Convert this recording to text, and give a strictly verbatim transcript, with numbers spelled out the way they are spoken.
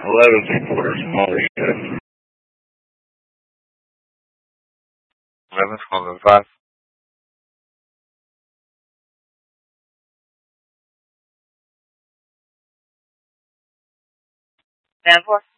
eleven three quarters, smaller shift. eleven twelve and five. Stand for.